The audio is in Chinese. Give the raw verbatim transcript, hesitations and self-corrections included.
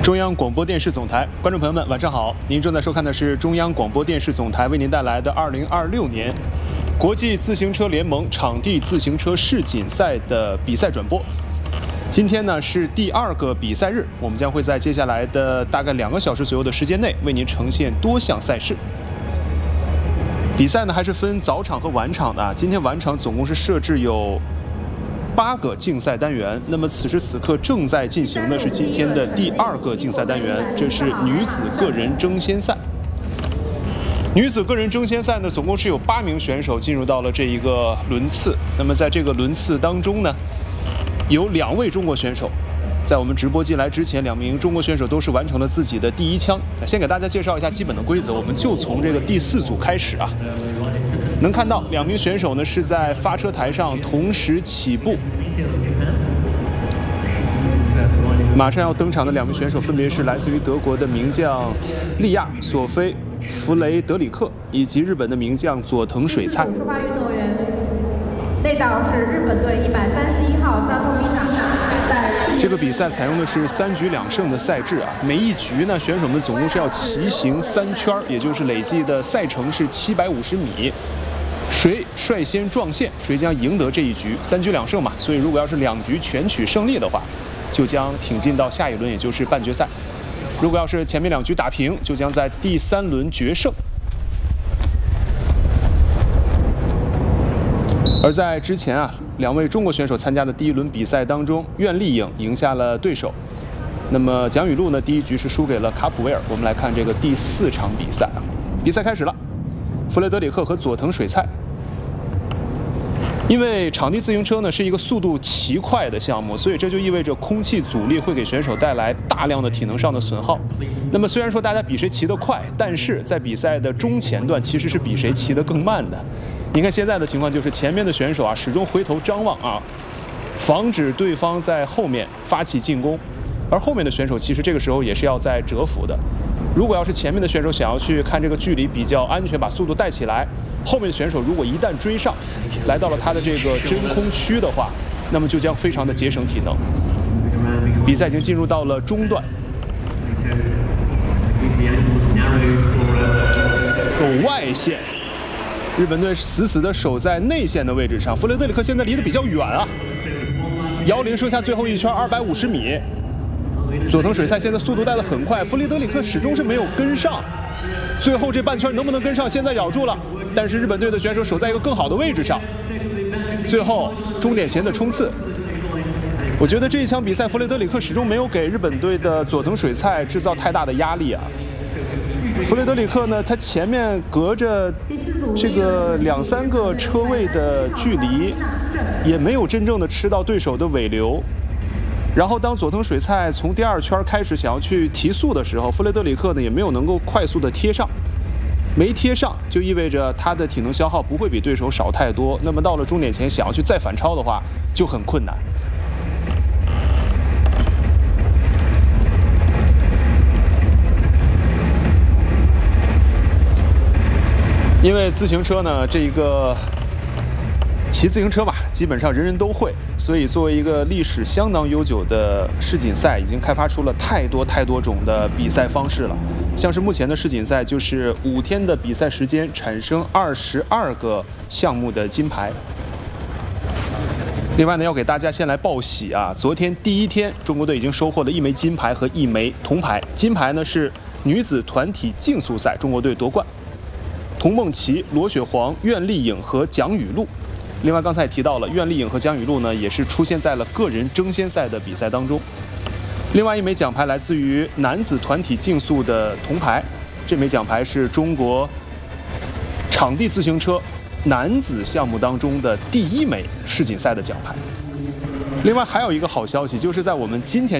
中央广播电视总台观众朋友们，晚上好！您正在收看的是中央广播电视总台为您带来的二零二六年国际自行车联盟场地自行车世锦赛的比赛转播。今天呢是第二个比赛日，我们将会在接下来的大概两个小时左右的时间内，为您呈现多项赛事。比赛呢还是分早场和晚场的，今天晚场总共是设置有八个竞赛单元，那么此时此刻正在进行的是今天的第二个竞赛单元，这是女子个人争先赛。女子个人争先赛呢，总共是有八名选手进入到了这一个轮次。那么在这个轮次当中呢，有两位中国选手，在我们直播进来之前，两名中国选手都是完成了自己的第一枪。先给大家介绍一下基本的规则，我们就从这个第四组开始啊。能看到两名选手呢是在发车台上同时起步，马上要登场的两名选手分别是来自于德国的名将利亚·索菲·弗雷德里克以及日本的名将佐藤水菜。 出发运动员，内道是日本队一百三十一号萨托米娜。 这个比赛采用的是三局两胜的赛制啊，每一局呢选手们总共是要骑行三圈，也就是累计的赛程是七百五十米。谁率先撞线，谁将赢得这一局。三局两胜嘛，所以如果要是两局全取胜利的话，就将挺进到下一轮，也就是半决赛。如果要是前面两局打平，就将在第三轮决胜。而在之前啊，两位中国选手参加的第一轮比赛当中，苑丽颖赢下了对手。那么蒋雨露呢，第一局是输给了卡普威尔。我们来看这个第四场比赛啊，比赛开始了，弗雷德里克和佐藤水菜。因为场地自行车呢是一个速度奇快的项目，所以这就意味着空气阻力会给选手带来大量的体能上的损耗。那么虽然说大家比谁骑得快，但是在比赛的中前段其实是比谁骑得更慢的。你看现在的情况就是前面的选手啊始终回头张望啊，防止对方在后面发起进攻，而后面的选手其实这个时候也是要在蛰伏的。如果要是前面的选手想要去看这个距离比较安全，把速度带起来，后面的选手如果一旦追上，来到了他的这个真空区的话，那么就将非常的节省体能。比赛已经进入到了中段，走外线，日本队死死的守在内线的位置上。弗雷德里克现在离得比较远啊，摇铃剩下最后一圈二百五十米。佐藤水菜现在速度带得很快，弗雷德里克始终是没有跟上。最后这半圈能不能跟上？现在咬住了，但是日本队的选手守在一个更好的位置上。最后终点前的冲刺，我觉得这一场比赛弗雷德里克始终没有给日本队的佐藤水菜制造太大的压力啊。弗雷德里克呢，他前面隔着这个两三个车位的距离，也没有真正的吃到对手的尾流。然后当佐藤水菜从第二圈开始想要去提速的时候，弗雷德里克呢也没有能够快速的贴上，没贴上就意味着他的体能消耗不会比对手少太多。那么到了终点前想要去再反超的话就很困难。因为自行车呢这一个骑自行车吧，基本上人人都会，所以作为一个历史相当悠久的世锦赛，已经开发出了太多太多种的比赛方式了。像是目前的世锦赛，就是五天的比赛时间，产生二十二个项目的金牌。另外呢，要给大家先来报喜啊！昨天第一天，中国队已经收获了一枚金牌和一枚铜牌。金牌呢是女子团体竞速赛，中国队夺冠，童梦琪、罗雪黄、苑丽颖和蒋雨露。另外，刚才也提到了，苑丽颖和蒋雨露呢，也是出现在了个人争先赛的比赛当中。另外一枚奖牌来自于男子团体竞速的铜牌，这枚奖牌是中国场地自行车男子项目当中的第一枚世锦赛的奖牌。另外还有一个好消息，就是在我们今天